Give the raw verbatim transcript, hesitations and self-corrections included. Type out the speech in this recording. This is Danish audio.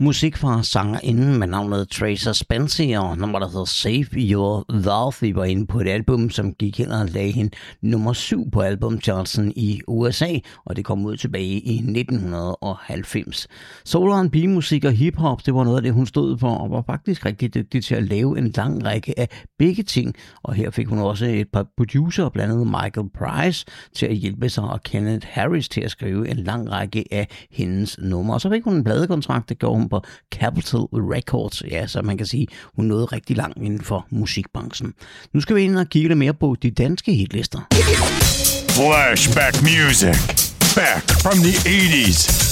musik fra sangerinden med navnet Tracer Spencer, og nummer der hedder Save Your Love. Vi var inde på et album, som gik hen og lagde hende nummer syv på albumchartsen i U S A, og det kom ud tilbage i nitten halvfems. Soul og R and B-musik og hiphop, det var noget af det, hun stod for, og var faktisk rigtig dygtig til at lave en lang række af begge ting. Og her fik hun også et par producer, blandt andet Michael Price, til at hjælpe sig, og Kenneth Harris til at skrive en lang række af hendes numre. Og så fik hun en pladekontrakt, der gjorde hun på Capitol Records. Ja, så man kan sige, hun nåede rigtig langt inden for musikbranchen. Nu skal vi ind og kigge lidt mere på de danske hitlister. Flashback music. Back from the eighties.